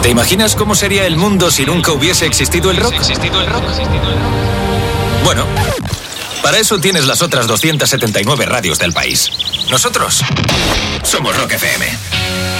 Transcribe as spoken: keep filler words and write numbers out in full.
¿Te imaginas cómo sería el mundo si nunca hubiese existido el rock? ¿Existido el rock? Bueno, para eso tienes las otras doscientas setenta y nueve radios del país. Nosotros somos Rock F M.